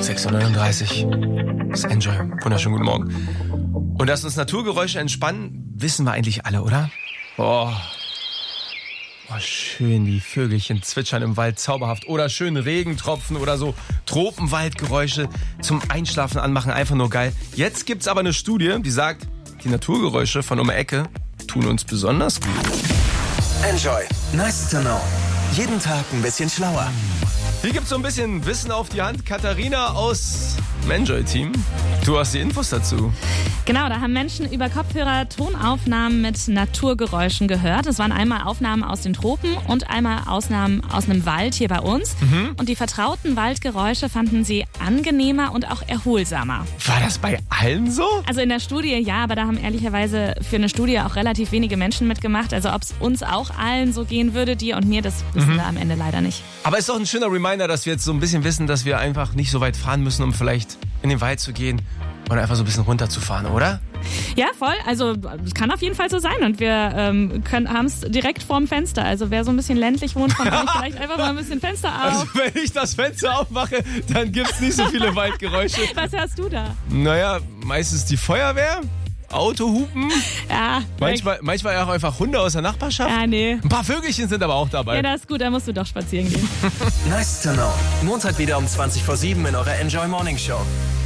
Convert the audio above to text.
6:39 Uhr. Das ist Enjoy. Wunderschönen guten Morgen. Und dass uns Naturgeräusche entspannen, wissen wir eigentlich alle, oder? Oh, schön, die Vögelchen zwitschern im Wald, zauberhaft. Oder schön Regentropfen oder so Tropenwaldgeräusche zum Einschlafen anmachen, einfach nur geil. Jetzt gibt's aber eine Studie, die sagt, die Naturgeräusche von um die Ecke tun uns besonders gut. Enjoy. Nice to know. Jeden Tag ein bisschen schlauer. Hier gibt's so ein bisschen Wissen auf die Hand. Katharina aus dem Enjoy-Team, du hast die Infos dazu. Genau, da haben Menschen über Kopfhörer Tonaufnahmen mit Naturgeräuschen gehört. Es waren einmal Aufnahmen aus den Tropen und einmal Aufnahmen aus einem Wald hier bei uns. Und die vertrauten Waldgeräusche fanden sie angenehmer und auch erholsamer. War das bei allen so? Also in der Studie ja, aber da haben ehrlicherweise für eine Studie auch relativ wenige Menschen mitgemacht. Also ob es uns auch allen so gehen würde, dir und mir, das wissen wir am Ende leider nicht. Aber ist doch ein schöner Reminder, dass wir jetzt so ein bisschen wissen, dass wir einfach nicht so weit fahren müssen, um vielleicht in den Wald zu gehen und einfach so ein bisschen runterzufahren, oder? Ja, voll. Also es kann auf jeden Fall so sein. Und wir haben es direkt vorm Fenster. Also wer so ein bisschen ländlich wohnt von euch, vielleicht einfach mal ein bisschen Fenster auf. Also wenn ich das Fenster aufmache, dann gibt's nicht so viele Waldgeräusche. Was hörst du da? Naja, meistens die Feuerwehr, Autohupen. Ja. Manchmal auch einfach Hunde aus der Nachbarschaft. Ja, nee. Ein paar Vögelchen sind aber auch dabei. Ja, das ist gut. Da musst du doch spazieren gehen. Nice to know. Montag wieder um 20:07 in eurer Enjoy Morning Show.